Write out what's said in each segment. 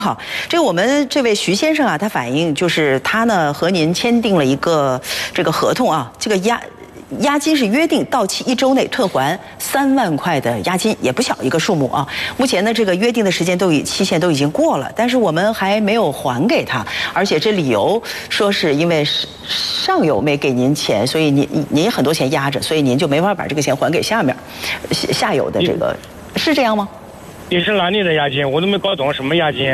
好，这个我们这位徐先生啊，他反映就是他呢和您签订了一个这个合同啊，这个押金是约定到期1周内退还3万块的押金，也不小一个数目啊。目前呢，这个约定的时间期限都已经过了，但是我们还没有还给他，而且这理由说是因为上游没给您钱，所以您很多钱压着，所以您就没法把这个钱还给下游的这个，是这样吗？ 你是哪里的押金？我都没搞懂什么押金。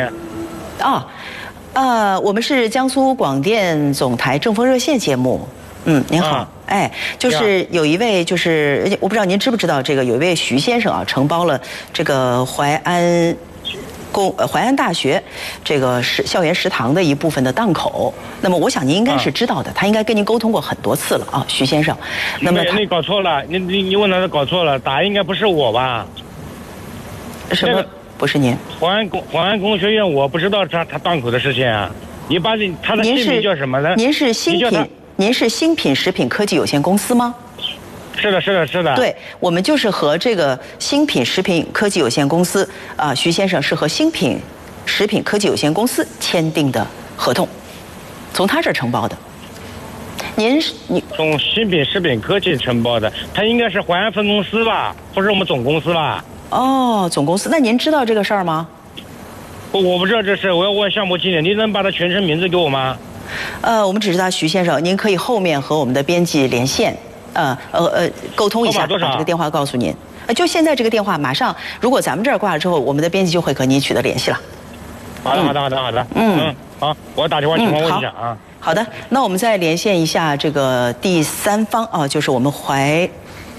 我们是江苏广电总台正风热线节目。您好，就是有一位，就是我不知道您知不知道，这个有一位徐先生啊，承包了这个淮安大学这个校园食堂的一部分的档口。那么我想您应该是知道的，他应该跟您沟通过很多次了啊，徐先生。那么你搞错了，你问他搞错了，答案应该不是我吧？ 什么不是您？ 淮安工学院，我不知道他档口的事情啊。你把他的姓名叫什么呢？ 您是新品食品科技有限公司吗？ 是的。 对，我们就是和这个新品食品科技有限公司徐先生是和新品食品科技有限公司签订的合同，从他这儿承包的。你从新品食品科技承包的，他应该是淮安分公司吧，不是我们总公司吧？ 总公司，那您知道这个事儿吗？ 我不知道这事，我要问项目经理，你能把他全称名字给我吗？ 我们只知道徐先生，您可以后面和我们的编辑连线，沟通一下，把这个电话告诉您。就现在这个电话，马上，如果咱们这儿挂了之后，我们的编辑就会和您取得联系了。 好的。好，我打电话情况问一下啊。 好的，那我们再连线一下这个第三方就是我们淮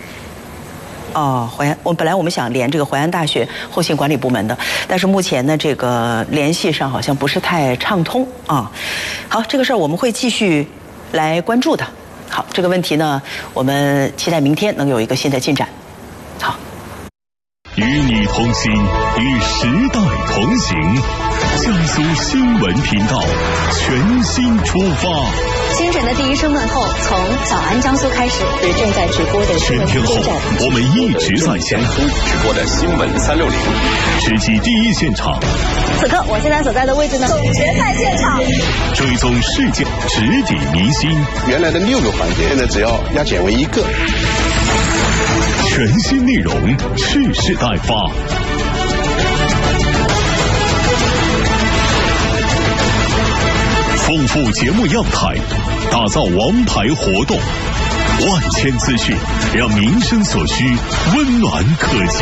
安，本来我们想连这个淮安大学后勤管理部门的，但是目前呢，这个联系上好像不是太畅通啊。好，这个事儿我们会继续来关注的。好，这个问题呢，我们期待明天能有一个新的进展。好， 与你同行，与时代同行。江苏新闻频道全新出发。 清晨的第一声问候，从早安江苏开始，是正在直播的新闻全天候，我们一直在线直播的新闻360， 直击第一现场。 此刻我现在所在的位置呢，总决赛现场， 追踪事件，直抵民心。 原来的6个环节，现在只要压减为1个。 全新内容，蓄势待发。丰富节目样态，打造王牌活动，万千资讯，让民生所需温暖可及，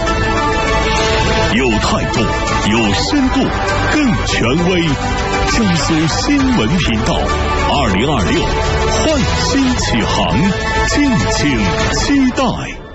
有态度，有深度，更权威。江苏新闻频道2026焕新启航，敬请期待。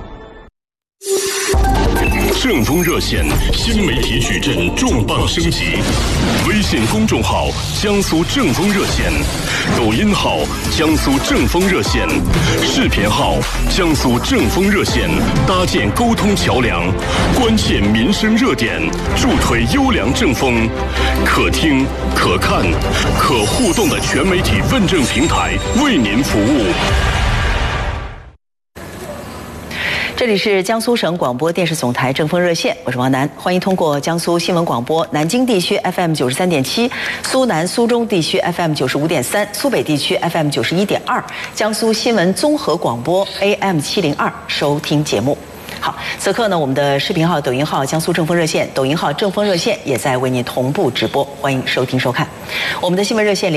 正风热线新媒体矩阵重磅升级，微信公众号江苏正风热线，抖音号江苏正风热线，视频号江苏正风热线，搭建沟通桥梁，关切民生热点，助推优良正风，可听可看可互动的全媒体问政平台，为您服务。 这里是江苏省广播电视总台正风热线，我是王楠，欢迎通过江苏新闻广播南京地区 FM 93.7、苏南苏中地区 FM 95.3、苏北地区 FM 91.2、江苏新闻综合广播 AM 702收听节目。好，此刻呢，我们的视频号、抖音号江苏正风热线，抖音号正风热线也在为您同步直播，欢迎收听收看。我们的新闻热线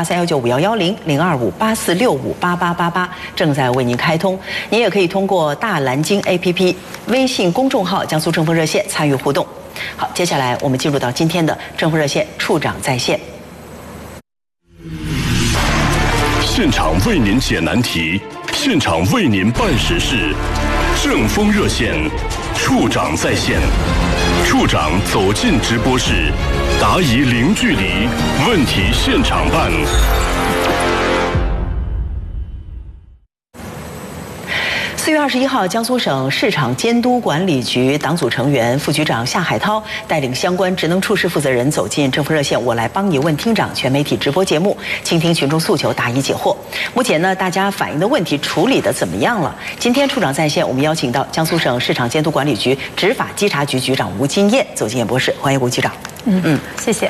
025831951110、0258465888正在为您开通，您也可以通过大蓝鲸 APP、微信公众号江苏正风热线参与互动。好，接下来我们进入到今天的正风热线处长在线。 现场为您解难题，现场为您办实事。正风热线，处长在线，处长走进直播室，答疑零距离，问题现场办。 4月21号，江苏省市场监督管理局党组成员、副局长夏海涛带领相关职能处室负责人走进正风热线我来帮你问厅长全媒体直播节目，倾听群众诉求，答疑解惑。目前呢，大家反映的问题处理的怎么样了？今天处长在线，我们邀请到江苏省市场监督管理局执法稽查局局长吴金燕走进演播室，欢迎吴局长。 谢谢。